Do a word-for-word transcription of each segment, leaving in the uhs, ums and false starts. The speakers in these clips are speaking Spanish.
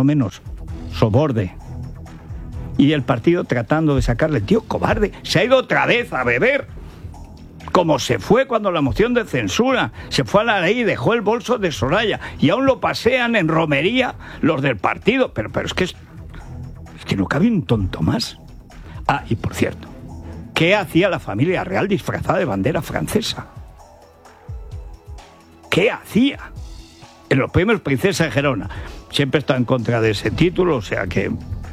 lo menos soborde. Y el partido tratando de sacarle, tío, cobarde, se ha ido otra vez a beber. Como se fue cuando la moción de censura, se fue a la ley y dejó el bolso de Soraya. Y aún lo pasean en romería los del partido. Pero, pero es que es, es que no cabe un tonto más. Ah, y por cierto, ¿qué hacía la familia real disfrazada de bandera francesa? ¿Qué hacía? En los premios Princesa de Gerona. Siempre está en contra de ese título, o sea que...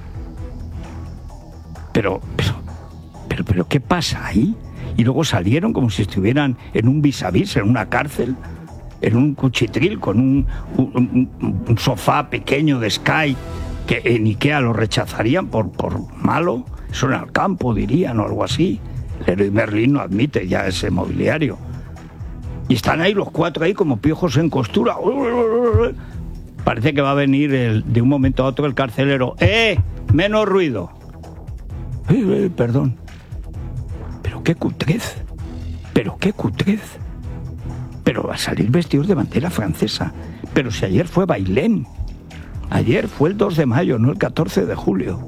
Pero, pero, pero, pero, ¿qué pasa ahí? Y luego salieron como si estuvieran en un vis a vis, en una cárcel, en un cuchitril, con un, un, un, un sofá pequeño de Sky, que en Ikea lo rechazarían por, por malo. Eso en el campo, dirían, o algo así. Leroy Merlin no admite ya ese mobiliario. Y están ahí los cuatro ahí como piojos en costura. Parece que va a venir el, de un momento a otro el carcelero. ¡Eh! ¡Menos ruido! Eh, eh, perdón. Pero qué cutrez. Pero qué cutrez. Pero va a salir vestidos de bandera francesa. Pero si ayer fue Bailén. Ayer fue el dos de mayo, no el catorce de julio.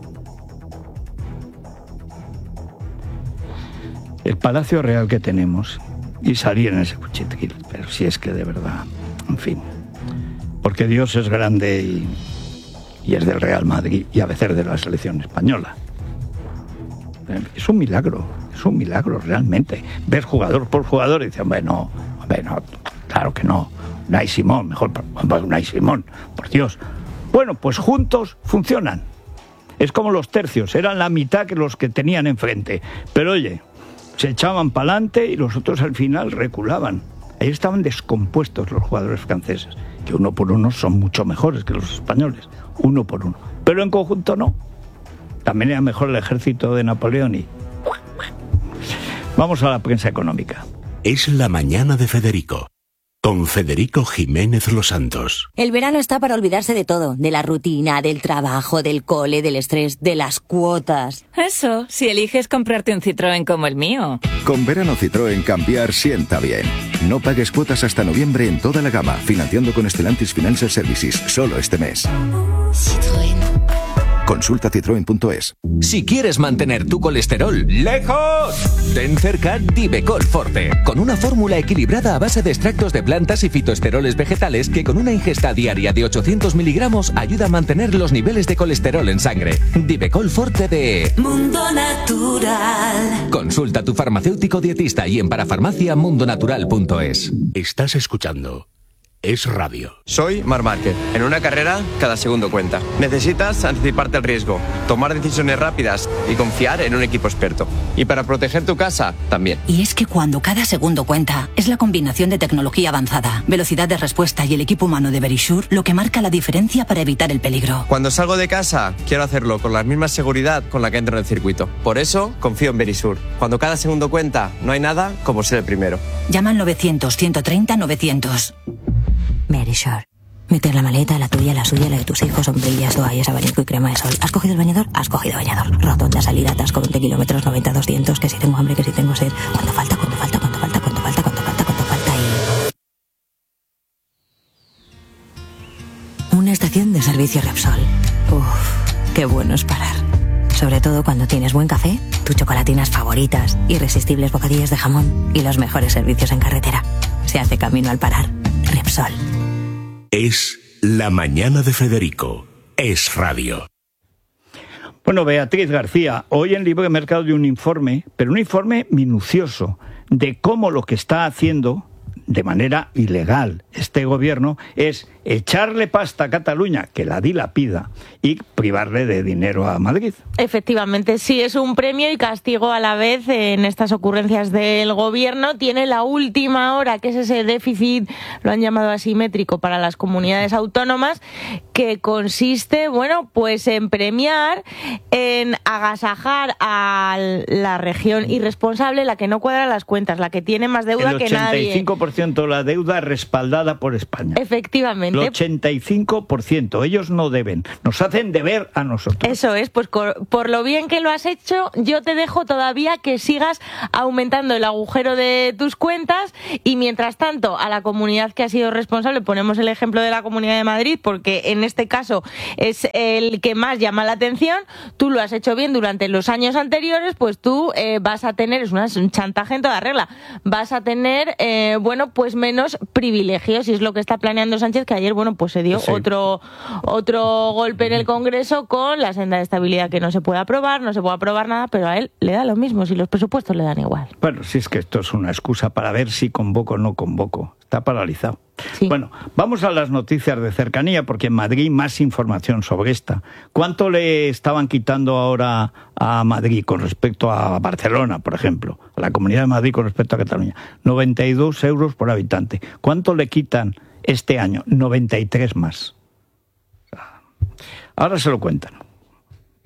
El Palacio Real que tenemos. Y salir en ese cuchitril. Pero si es que de verdad... En fin. Porque Dios es grande y, y es del Real Madrid y a veces de la selección española. Es un milagro, es un milagro realmente. Ves jugador por jugador y dices, bueno, bueno, claro que no. Unai Simón, mejor Unai Simón, por Dios. Bueno, pues juntos funcionan. Es como los tercios, eran la mitad que los que tenían enfrente. Pero oye, se echaban para adelante y los otros al final reculaban. Ahí estaban descompuestos los jugadores franceses, que uno por uno son mucho mejores que los españoles, uno por uno. Pero en conjunto no. También era mejor el ejército de Napoleón y... Vamos a la prensa económica. Es la mañana de Federico, con Federico Jiménez Los Santos. El verano está para olvidarse de todo, de la rutina, del trabajo, del cole, del estrés, de las cuotas. Eso, si eliges comprarte un Citroën como el mío. Con verano Citroën cambiar sienta bien. No pagues cuotas hasta noviembre en toda la gama, financiando con Stellantis Financial Services, solo este mes. Citroën. Consulta citroen punto es. Si quieres mantener tu colesterol lejos, ten cerca Divecol Forte, con una fórmula equilibrada a base de extractos de plantas y fitoesteroles vegetales que con una ingesta diaria de ochocientos miligramos ayuda a mantener los niveles de colesterol en sangre. Divecol Forte de Mundo Natural. Consulta a tu farmacéutico dietista y en parafarmacia mundonatural punto es. Estás escuchando Es Radio. Soy Marc Márquez. En una carrera, cada segundo cuenta. Necesitas anticiparte al riesgo, tomar decisiones rápidas y confiar en un equipo experto. Y para proteger tu casa, también. Y es que cuando cada segundo cuenta, es la combinación de tecnología avanzada, velocidad de respuesta y el equipo humano de Verisure lo que marca la diferencia para evitar el peligro. Cuando salgo de casa, quiero hacerlo con la misma seguridad con la que entro en el circuito. Por eso, confío en Verisure. Cuando cada segundo cuenta, no hay nada como ser el primero. Llama al novecientos, ciento treinta, novecientos. Verisure. Meter la maleta, la tuya, la suya, la de tus hijos, sombrillas, toallas, abanico y crema de sol. ¿Has cogido el bañador? Has cogido bañador. Rotonda, salida, atasco, veinte kilómetros, noventa, doscientos, que si tengo hambre, que si tengo sed. ¿Cuánto falta? ¿Cuánto falta? ¿Cuánto falta? ¿Cuánto falta? ¿Cuánto falta? ¿Cuánto falta? Y... Una estación de servicio Repsol. Uff, qué bueno es parar. Sobre todo cuando tienes buen café, tus chocolatinas favoritas, irresistibles bocadillos de jamón y los mejores servicios en carretera. Se hace camino al parar. Repsol. Es la mañana de Federico. Es Radio. Bueno, Beatriz García, hoy en Libre Mercado de un informe, pero un informe minucioso de cómo lo que está haciendo de manera ilegal este gobierno es echarle pasta a Cataluña, que la dilapida, y privarle de dinero a Madrid. Efectivamente, sí, es un premio y castigo a la vez en estas ocurrencias del gobierno. Tiene la última hora, que es ese déficit, lo han llamado asimétrico para las comunidades autónomas, que consiste, bueno, pues en premiar, en agasajar a la región irresponsable, la que no cuadra las cuentas, la que tiene más deuda que nadie. El ochenta y cinco por ciento de la deuda respaldada dada por España. Efectivamente. El ochenta y cinco por ciento. Ellos no deben. Nos hacen deber a nosotros. Eso es, pues por lo bien que lo has hecho, yo te dejo todavía que sigas aumentando el agujero de tus cuentas y mientras tanto a la comunidad que ha sido responsable, ponemos el ejemplo de la Comunidad de Madrid porque en este caso es el que más llama la atención, tú lo has hecho bien durante los años anteriores, pues tú eh, vas a tener, es, una, es un chantaje en toda regla, vas a tener, eh, bueno, pues menos privilegios y es lo que está planeando Sánchez, que ayer, bueno, pues se dio sí. otro, otro golpe en el Congreso con la senda de estabilidad que no se puede aprobar, no se puede aprobar nada, pero a él le da lo mismo, si los presupuestos le dan igual. Bueno, si es que esto es una excusa para ver si convoco o no convoco, está paralizado. Sí. Bueno, vamos a las noticias de cercanía, porque en Madrid más información sobre esta. ¿Cuánto le estaban quitando ahora a Madrid con respecto a Barcelona, por ejemplo? A la Comunidad de Madrid con respecto a Cataluña. noventa y dos euros por habitante. ¿Cuánto le quitan este año? noventa y tres más. Ahora se lo cuentan.